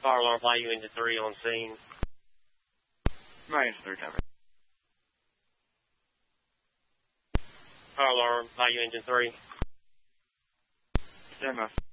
Fire alarm, Bayou Engine 3 on scene. Bayou Engine 3, cover. Fire alarm, Bayou Engine 3. Stand by.